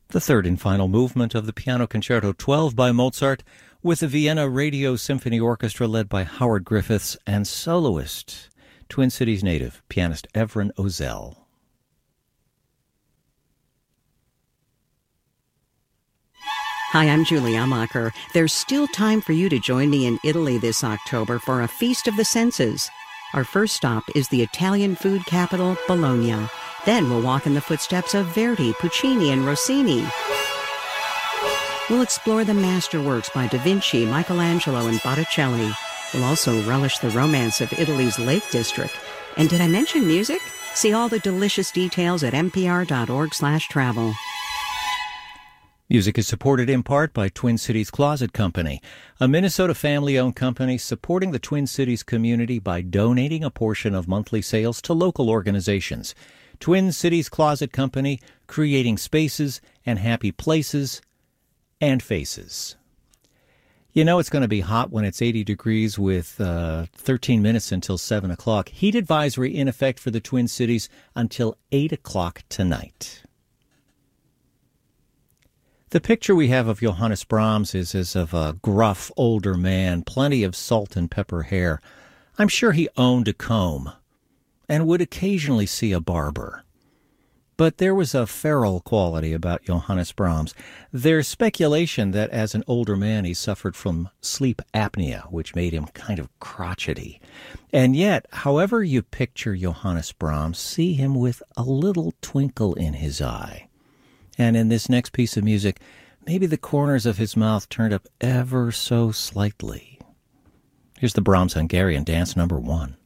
The third and final movement of the Piano Concerto 12 by Mozart, with the Vienna Radio Symphony Orchestra led by Howard Griffiths and soloist, Twin Cities native pianist Evren Ozel. Hi, I'm Julie Amacher. There's still time for you to join me in Italy this October for a Feast of the Senses. Our first stop is the Italian food capital, Bologna. Then we'll walk in the footsteps of Verdi, Puccini, and Rossini. We'll explore the masterworks by Da Vinci, Michelangelo, and Botticelli. We'll also relish the romance of Italy's Lake District. And did I mention music? See all the delicious details at npr.org/travel. Music is supported in part by Twin Cities Closet Company, a Minnesota family-owned company supporting the Twin Cities community by donating a portion of monthly sales to local organizations. Twin Cities Closet Company, creating spaces and happy places and faces. You know it's going to be hot when it's 80 degrees with 13 minutes until 7 o'clock. Heat advisory in effect for the Twin Cities until 8 o'clock tonight. The picture we have of Johannes Brahms is as of a gruff, older man, plenty of salt and pepper hair. I'm sure he owned a comb and would occasionally see a barber. But there was a feral quality about Johannes Brahms. There's speculation that as an older man he suffered from sleep apnea, which made him kind of crotchety. And yet, however you picture Johannes Brahms, see him with a little twinkle in his eye. And in this next piece of music, maybe the corners of his mouth turned up ever so slightly. Here's the Brahms Hungarian Dance No. 1.